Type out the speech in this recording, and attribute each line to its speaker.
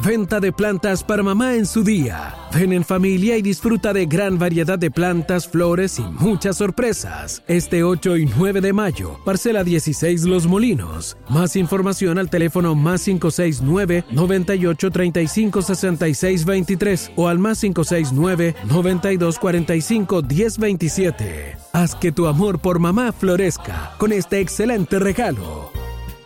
Speaker 1: Venta de plantas para mamá en su día. Ven en familia y disfruta de gran variedad de plantas, flores y muchas sorpresas. Este 8 y 9 de mayo, parcela 16 Los Molinos. Más información al teléfono +569 98 35 66 23 o al +569 92 45 10 27. Haz que tu amor por mamá florezca con este excelente regalo.